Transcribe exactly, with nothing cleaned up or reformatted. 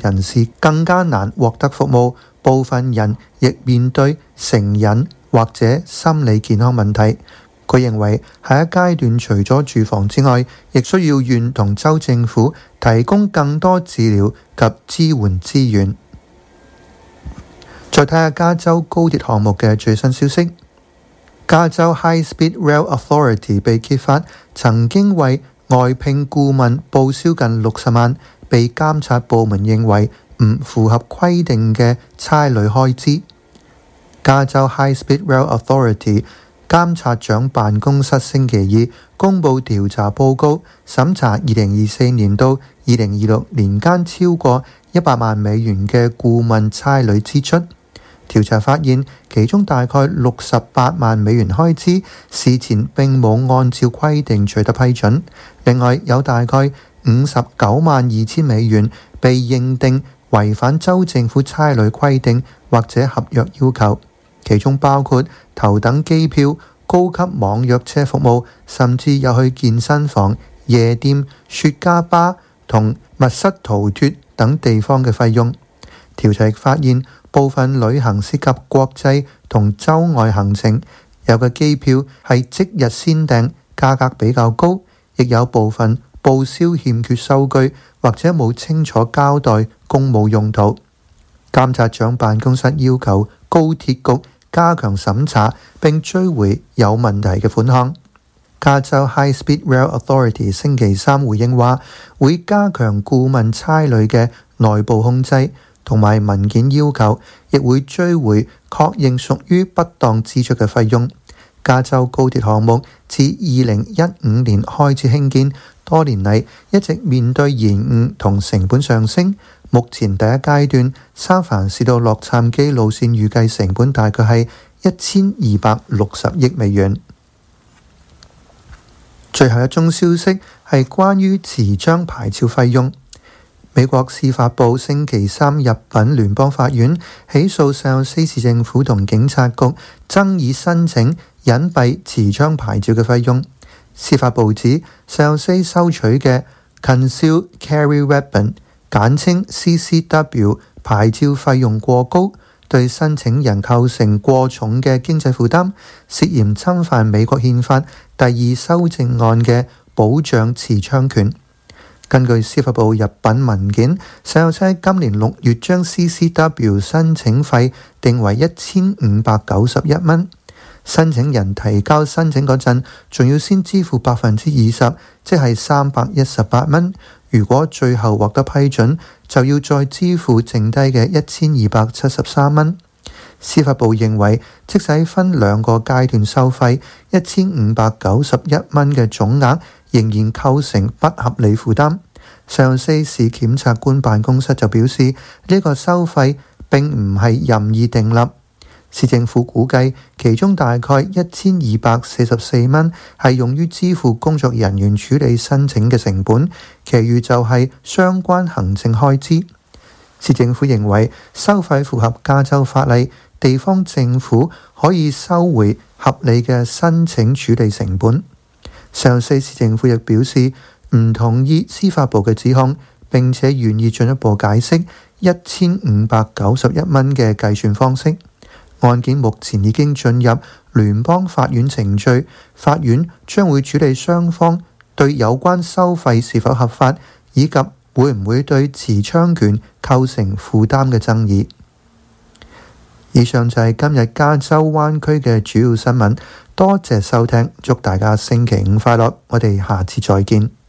人士更加難獲得服務，部分人亦面對成癮或者心理健康問題。佢認為下一階段除咗住房之外，亦需要縣同州政府提供更多治療及支援資源。再睇下加州高鐵項目嘅最新消息，加州 High Speed Rail Authority 被揭發曾經為外聘顧問報銷近六十萬，被監察部門認為唔符合規定嘅差旅開支。加州 High Speed Rail Authority監察長辦公室星期二公佈調查報告，審查二零二四年到二零二六年間超過一百萬美元嘅顧問差旅支出。調查發現，其中大概六十八萬美元開支事前並冇按照規定取得批准，另外有大概五十九萬二千美元被認定違反州政府差旅規定或者合約要求，其中包括頭等機票、高級網約車服務，甚至有去健身房、夜店、雪茄吧同密室逃脫等地方嘅費用。調查亦發現，部分旅行涉及國際同州外行程，有嘅機票係即日先訂，價格比較高，亦有部分報銷欠缺收據或者冇清楚交代公務用途。監察長辦公室要求高鐵局加強審查並追回有問題嘅款項。加州 High Speed Rail Authority 星期三回應話，會加強顧問差旅嘅內部控制同埋文件要求，亦會追回確認屬於不當支出嘅費用。加州高鐵項目自二零一五年開始興建，多年嚟一直面對延誤同成本上升。目前第一階段三藩市到洛杉磯路線預計成本大概係一千二百六十億美元。最後一宗消息係關於持槍牌照費用。美國司法部星期三入稟聯邦法院，起訴聖西市政府同警察局爭議申請隱蔽持槍牌照嘅費用。司法部指聖西收取嘅 Concealed Carry Weapon 簡稱 C C W 牌照費用過高，對申請人構成過重嘅經濟負擔，涉嫌侵犯美國憲法第二修正案嘅保障持槍權。根據司法部入稟文件，聖西今年六月將 C C W 申請費定為一千五百九十一蚊。申請人提交申請嗰陣，仲要先支付百分之二十，即係三百一十八蚊。如果最後獲得批准，就要再支付剩低嘅一千二百七十三蚊。司法部認為，即使分兩個階段收費，一千五百九十一蚊嘅總額仍然構成不合理負擔。上西市檢察官辦公室就表示，呢、這個收費並唔係任意訂立。市政府估計，其中大概一千二百四十四蚊係用於支付工作人員處理申請嘅成本，其餘就係相關行政開支。市政府認為收費符合加州法例，地方政府可以收回合理嘅申請處理成本。上西市政府亦表示唔同意司法部嘅指控，並且願意進一步解釋一千五百九十一蚊嘅計算方式。案件目前已經進入聯邦法院程序，法院將會處理雙方對有關收費是否合法，以及會唔會對持槍權構成負擔嘅爭議。以上就係今日加州灣區嘅主要新聞，多謝收聽，祝大家星期五快樂，我哋下次再見。